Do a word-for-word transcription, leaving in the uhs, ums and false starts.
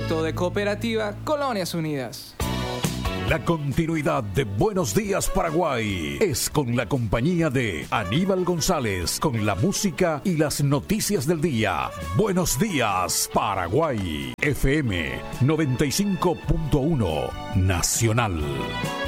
producto de Cooperativa Colonias Unidas. La continuidad de Buenos Días Paraguay es con la compañía de Aníbal González, con la música y las noticias del día. Buenos Días Paraguay, F M noventa y cinco punto uno Nacional.